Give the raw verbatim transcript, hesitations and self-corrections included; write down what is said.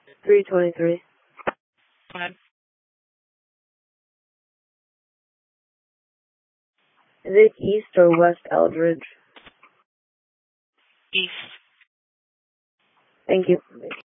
three twenty-three. Go ahead. Is it East or West Eldridge? East. Thank you.